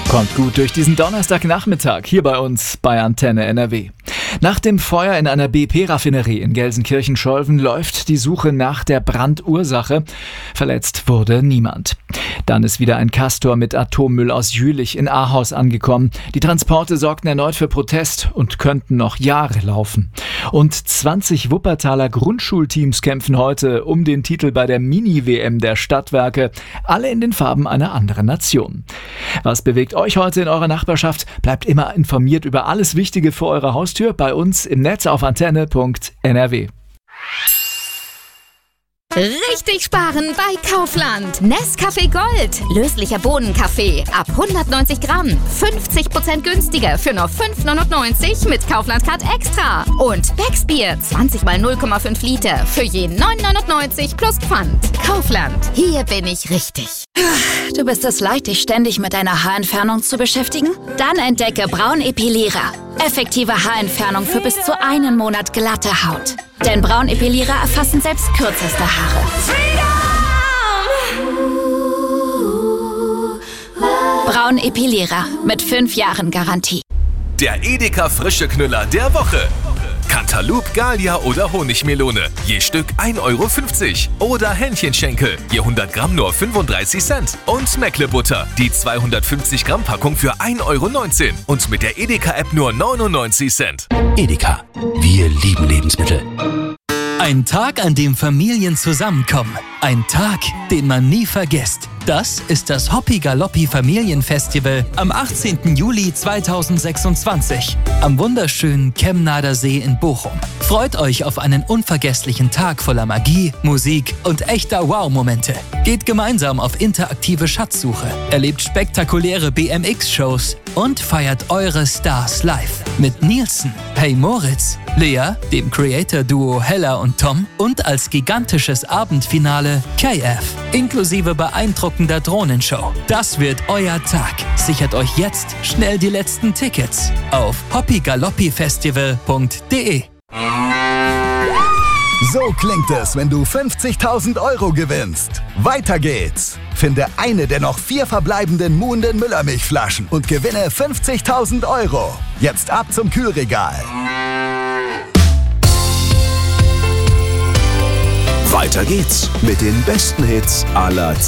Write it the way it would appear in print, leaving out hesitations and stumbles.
Kommt gut durch diesen Donnerstagnachmittag hier bei uns bei Antenne NRW. Nach dem Feuer in einer BP-Raffinerie in Gelsenkirchen-Scholven läuft die Suche nach der Brandursache. Verletzt wurde niemand. Dann ist wieder ein Castor mit Atommüll aus Jülich in Ahaus angekommen. Die Transporte sorgten erneut für Protest und könnten noch Jahre laufen. Und 20 Wuppertaler Grundschulteams kämpfen heute um den Titel bei der Mini-WM der Stadtwerke, alle in den Farben einer anderen Nation. Was bewegt euch heute in eurer Nachbarschaft? Bleibt immer informiert über alles Wichtige für eure Haustür bei uns im Netz auf antenne.nrw. Richtig sparen bei Kaufland. Nescafé Gold. Löslicher Bohnenkaffee. Ab 190 Gramm. 50% günstiger für nur 5,99 mit Kaufland-Card Extra. Und Becksbier. 20 mal 0,5 Liter. Für je 9,99 plus Pfand. Kaufland. Hier bin ich richtig. Du bist es leid, dich ständig mit deiner Haarentfernung zu beschäftigen? Dann entdecke Braunepilierer. Effektive Haarentfernung für bis zu einen Monat glatte Haut. Denn Braunepilierer erfassen selbst kürzeste Haare. Braunepilierer mit 5 Jahren Garantie. Der Edeka frische Knüller der Woche. Cantaloupe, Gallia oder Honigmelone. Je Stück 1,50 €. Oder Hähnchenschenkel. Je 100 Gramm nur 35 Cent. Und Meckle-Butter. Die 250 Gramm Packung für 1,19 €. Und mit der Edeka-App nur 99 Cent. Edeka. Wir lieben Lebensmittel. Ein Tag, an dem Familien zusammenkommen. Ein Tag, den man nie vergisst. Das ist das Hoppi Galoppi Familienfestival am 18. Juli 2026 am wunderschönen Kemnader See in Bochum. Freut euch auf einen unvergesslichen Tag voller Magie, Musik und echter Wow-Momente. Geht gemeinsam auf interaktive Schatzsuche, erlebt spektakuläre BMX-Shows und feiert eure Stars live. Mit Nielsen, Hey Moritz, Lea, dem Creator-Duo Hella und Tom und als gigantisches Abendfinale KF, inklusive beeindruckender Drohnenshow. Das wird euer Tag. Sichert euch jetzt schnell die letzten Tickets auf hoppigaloppifestival.de. So klingt es, wenn du 50.000 € gewinnst. Weiter geht's. Finde eine der noch 4 verbleibenden muhenden Müllermilchflaschen und gewinne 50.000 €. Jetzt ab zum Kühlregal. Weiter geht's mit den besten Hits aller Zeiten.